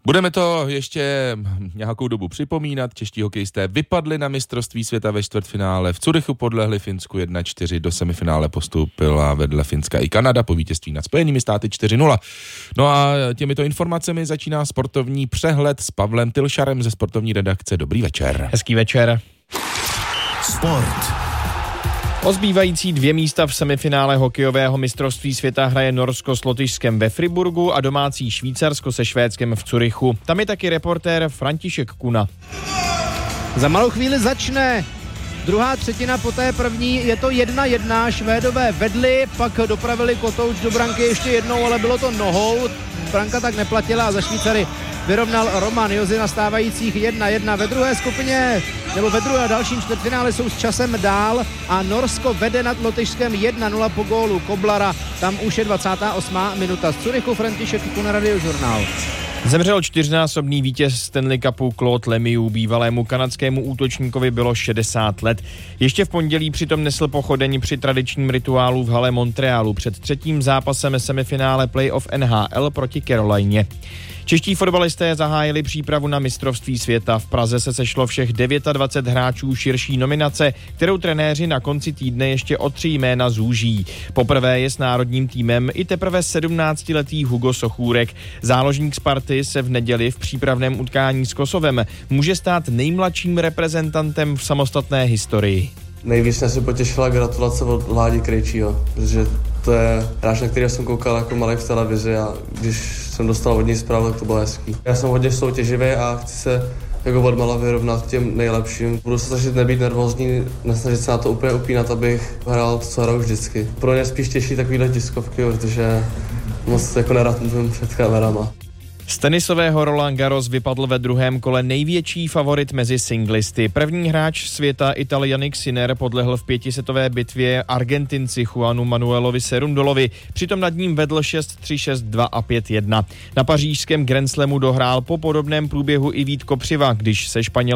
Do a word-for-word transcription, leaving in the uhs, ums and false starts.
Budeme to ještě nějakou dobu připomínat. Čeští hokejisté vypadli na mistrovství světa ve čtvrtfinále. V Curychu podlehli Finsku jedna čtyři, do semifinále postoupila vedle Finska i Kanada po vítězství nad Spojenými státy čtyři nula. No a těmito informacemi začíná sportovní přehled s Pavlem Tylšarem ze sportovní redakce. Dobrý večer. Hezký večer. Sport. O zbývající dvě místa v semifinále hokejového mistrovství světa hraje Norsko s Lotyšskem ve Friburgu a domácí Švýcarsko se Švédskem v Curychu. Tam je taky reportér František Kuna. Za malou chvíli začne druhá třetina, po té první je to jedna jedna, Švédové vedli, pak dopravili kotouč do branky ještě jednou, ale bylo to nohou, branka tak neplatila a za Švýcary vyrovnal Roman Jozy na stávajících jedna jedna. Ve druhé skupině, nebo ve druhé a dalším čtvrtfinále jsou s časem dál a Norsko vede nad Lotyšskem jedna nula po gólu Koblara. Tam už je dvacátá osmá minuta. Z Curychu František Kuna, Radiožurnál. Zemřel čtyřnásobný vítěz Stanley Cupu Claude Lemieux, bývalému kanadskému útočníkovi bylo šedesát let. Ještě v pondělí přitom nesl pochodeň při tradičním rituálu v hale Montrealu před třetím zápasem semifinále playoff N H L proti Carolině. Čeští fotbalisté zahájili přípravu na mistrovství světa. V Praze se sešlo všech dvacet devět hráčů širší nominace, kterou trenéři na konci týdne ještě o tři jména zúží. Poprvé je s národním týmem i teprve sedmnáctiletý Hugo Sochůrek. Záložník Sparty se v neděli v přípravném utkání s Kosovem může stát nejmladším reprezentantem v samostatné historii. Nejvíc mě se potěšila gratulace od Ládi Krejčího, protože to je hráč, na který jsem koukal jako malý v televizi a když jsem dostal od něj zprávu, tak to bylo hezký. Já jsem hodně soutěživý a chci se jako odmala vyrovnat těm nejlepším. Budu se snažit nebýt nervózní, nesnažit se na to úplně upínat, abych hrál to, co hraju vždycky. Pro mě spíš těší takovýhle tiskovky, protože moc jako nerad mluvím před kamerama. Z tenisového Roland Garros vypadl ve druhém kole největší favorit mezi singlisty. První hráč světa Ital Jannik Sinner podlehl v pětisetové bitvě Argentinci Juanu Manuelovi Cerundolovi. Přitom nad ním vedl šest tři, šest dva a pět jedna. Na pařížském Grand Slamu dohrál po podobném průběhu i Vít Kopřiva, když se Španěl